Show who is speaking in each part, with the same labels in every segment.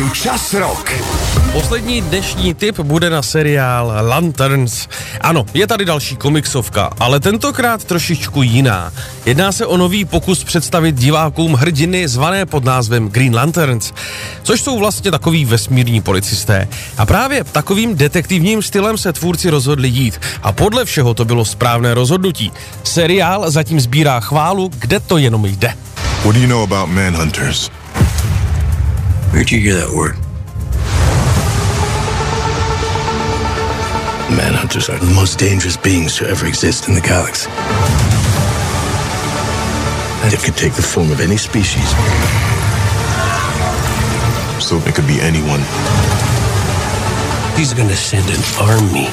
Speaker 1: rádiu Čas Rock.
Speaker 2: Poslední dnešní tip bude na seriál Lanterns. Ano, je tady další komiksovka, ale tentokrát trošičku jiná. Jedná se o nový pokus představit divákům hrdiny zvané pod názvem Green Lanterns, což jsou vlastně takový vesmírní policisté. A právě takovým detektivním stylem se tvůrci rozhodli jít a podle všeho to bylo správné rozhodnutí. Seriál zatím sbírá chválu, kde to jenom jde.
Speaker 3: What do you know about manhunters?
Speaker 4: Where'd you hear that word? Manhunters are the most dangerous beings to ever exist in the galaxy. And it could take the form of any species.
Speaker 3: So it could be anyone.
Speaker 4: He's gonna send an army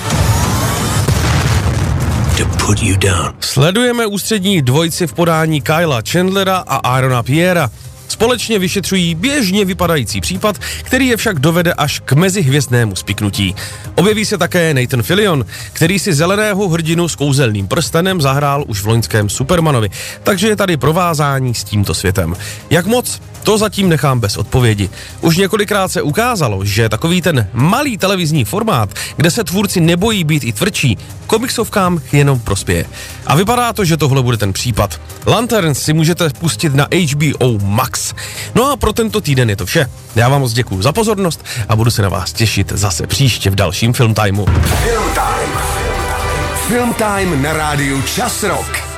Speaker 4: to put you down.
Speaker 2: Sledujeme ústřední dvojici v podání Kyla Chandlera a Aarona Pierra. Společně vyšetřují běžně vypadající případ, který je však dovede až k mezihvězdnému spiknutí. Objeví se také Nathan Fillion, který si zeleného hrdinu s kouzelným prstenem zahrál už v loňském Supermanovi, takže je tady provázání s tímto světem. Jak moc? To zatím nechám bez odpovědi. Už několikrát se ukázalo, že takový ten malý televizní formát, kde se tvůrci nebojí být i tvrdší, komiksovkám jenom prospěje. A vypadá to, že tohle bude ten případ. Lanterns si můžete pustit na HBO Max. No a pro tento týden je to vše. Já vám moc děkuju za pozornost a budu se na vás těšit zase příště v dalším Film Timeu.
Speaker 1: Film Time na rádiu Čas Rock.